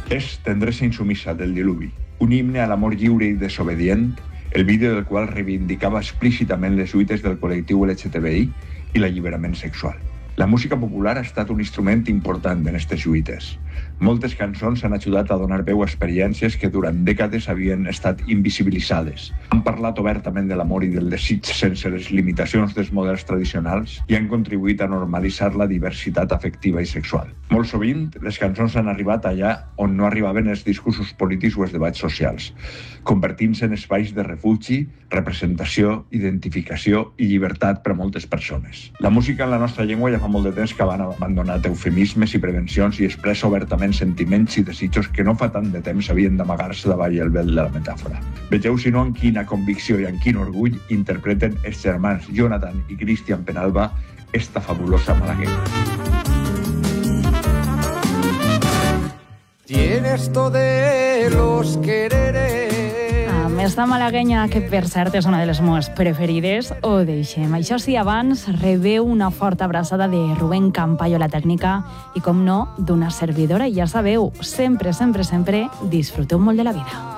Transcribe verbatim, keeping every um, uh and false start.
És Tendresa insumisa del Diluvi, un himne a l'amor lliure i desobedient, el vídeo del qual reivindicava explícitament les lluites del col·lectiu L G T B I i l'alliberament sexual. La música popular ha estat un instrument important en aquestes lluites. Moltes cançons han ajudat a donar veu a experiències que durant dècades havien estat invisibilitzades. Han parlat obertament de l'amor i del desig sense les limitacions dels models tradicionals i han contribuït a normalitzar la diversitat afectiva i sexual. Molt sovint, les cançons han arribat allà on no arribaven els discursos polítics o els debats socials, convertint-se en espais de refugi, representació, identificació i llibertat per a moltes persones. La música en la nostra llengua ja fa molt de temps que van abandonat eufemismes i prevencions i expressa obertament sentiments i desitjos que no fa tant de temps havien d'amagar-se davall el vel de la metàfora. Vegeu, si no, amb quina convicció i amb quin orgull interpreten els germans Jonathan i Cristian Penalba esta fabulosa malagueña. Tienes todo de los quereres. Esta malaguenya, que per cert és una de les meves preferides, ho deixem. Això sí, abans rebeu una forta abraçada de Rubén Campayo a la tècnica i, com no, d'una servidora. I ja sabeu, sempre, sempre, sempre disfruteu molt de la vida.